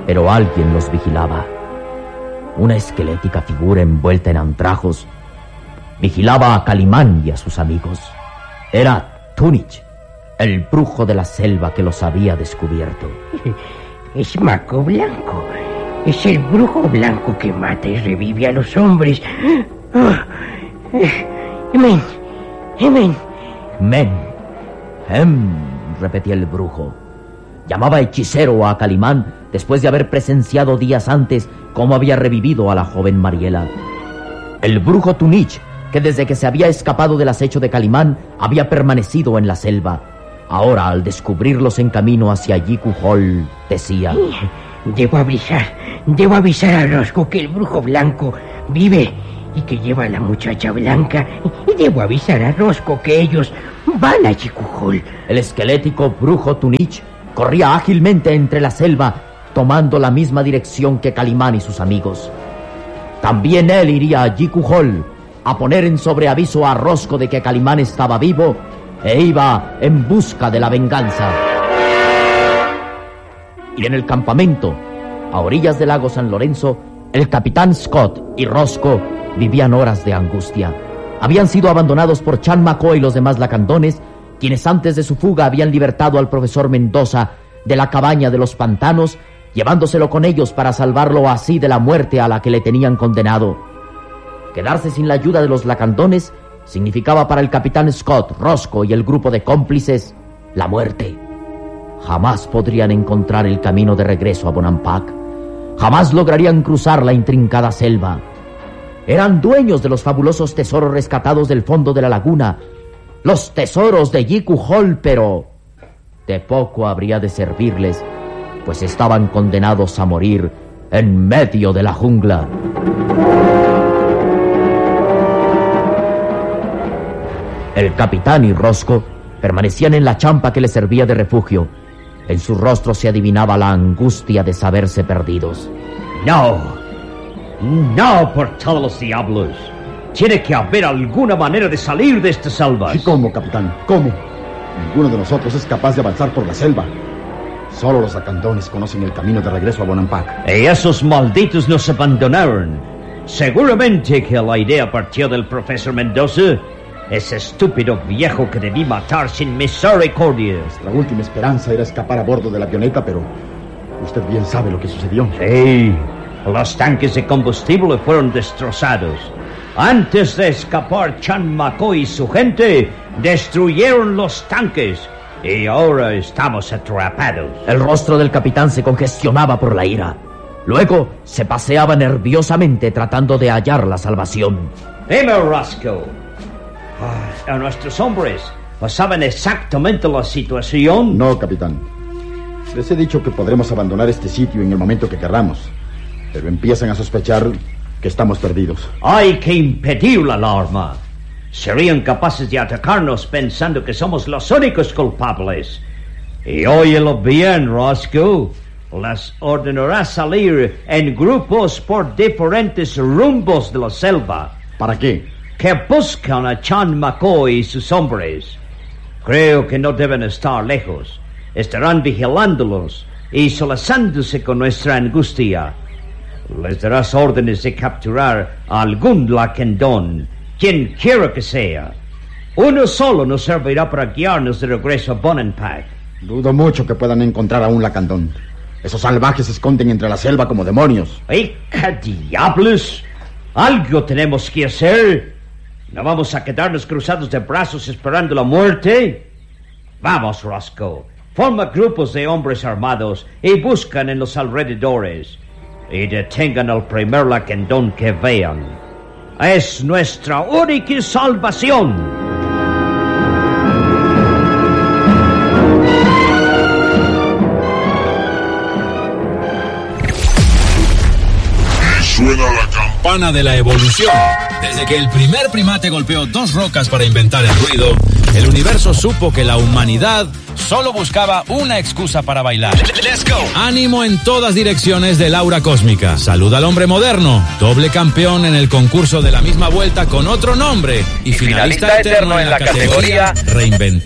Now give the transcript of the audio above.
pero alguien los vigilaba. Una esquelética figura envuelta en andrajos vigilaba a Calimán y a sus amigos. Era Tunich, el brujo de la selva que los había descubierto. Es Maco Blanco. Es el brujo blanco que mata y revive a los hombres. Repetía el brujo. Llamaba hechicero a Calimán después de haber presenciado días antes cómo había revivido a la joven Mariela. El brujo Tunich, que desde que se había escapado del acecho de Calimán había permanecido en la selva, ahora al descubrirlos en camino hacia Yikuhol, decía: Debo avisar a Rosco que el brujo blanco vive y que lleva a la muchacha blanca, y debo avisar a Rosco que ellos van a Yikuhol. El esquelético brujo Tunich corría ágilmente entre la selva, tomando la misma dirección que Calimán y sus amigos. También él iría a Yikuhol a poner en sobreaviso a Rosco de que Calimán estaba vivo e iba en busca de la venganza. Y en el campamento, a orillas del lago San Lorenzo, el capitán Scott y Rosco vivían horas de angustia. Habían sido abandonados por Chan McCoy y los demás lacandones, quienes antes de su fuga habían libertado al profesor Mendoza de la cabaña de los pantanos, llevándoselo con ellos para salvarlo así de la muerte a la que le tenían condenado. Quedarse sin la ayuda de los lacandones significaba para el capitán Scott, Rosco y el grupo de cómplices la muerte. Jamás podrían encontrar el camino de regreso a Bonampak. Jamás lograrían cruzar la intrincada selva. Eran dueños de los fabulosos tesoros rescatados del fondo de la laguna, los tesoros de Yikuhol, pero de poco habría de servirles, pues estaban condenados a morir en medio de la jungla. El capitán y Rosco permanecían en la champa que les servía de refugio. En sus rostros se adivinaba la angustia de saberse perdidos. No, por todos los diablos. Tiene que haber alguna manera de salir de esta selva. ¿Y cómo, capitán? ¿Cómo? Ninguno de nosotros es capaz de avanzar por la selva. Solo los lacandones conocen el camino de regreso a Bonampak. Y esos malditos nos abandonaron. Seguramente que la idea partió del profesor Mendoza, ese estúpido viejo que debí matar sin misericordia. Nuestra última esperanza era escapar a bordo de la avioneta, pero usted bien sabe lo que sucedió. Sí, los tanques de combustible fueron destrozados. Antes de escapar, Chan McCoy y su gente destruyeron los tanques. Y ahora estamos atrapados. El rostro del capitán se congestionaba por la ira. Luego se paseaba nerviosamente tratando de hallar la salvación. Dime, Rosco. A nuestros hombres saben exactamente la situación. No, capitán. Les he dicho que podremos abandonar este sitio en el momento que querramos, pero empiezan a sospechar que estamos perdidos. Hay que impedir la alarma. Serían capaces de atacarnos pensando que somos los únicos culpables. Y óyelo bien, Rosco. Las ordenará salir en grupos por diferentes rumbos de la selva. ¿Para qué? Que buscan a Chan McCoy y sus hombres. Creo que no deben estar lejos. Estarán vigilándolos y solazándose con nuestra angustia. Les darás órdenes de capturar a algún lacandón, quien quiera que sea. Uno solo nos servirá para guiarnos de regreso a Bonampak. Dudo mucho que puedan encontrar a un lacandón. Esos salvajes se esconden entre la selva como demonios. ¡Ay, qué diablos! Algo tenemos que hacer. ¿No vamos a quedarnos cruzados de brazos esperando la muerte? Vamos, Rosco. Forma grupos de hombres armados y buscan en los alrededores. Y detengan al primer lacandón que vean. Es nuestra única salvación. Suena la campana de la evolución. Desde que el primer primate golpeó dos rocas para inventar el ruido, el universo supo que la humanidad solo buscaba una excusa para bailar. Let's go. Ánimo en todas direcciones del aura cósmica. Salud al hombre moderno, doble campeón en el concurso de la misma vuelta con otro nombre y finalista eterno en la categoría Reinventar.